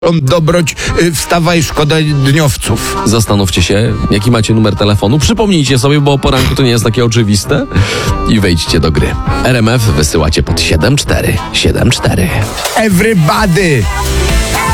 Dobroć, wstawaj, szkoda dniowców. Zastanówcie się, jaki macie numer telefonu. Przypomnijcie sobie, bo o poranku to nie jest takie oczywiste. I wejdźcie do gry. RMF wysyłacie pod 7474. Everybody!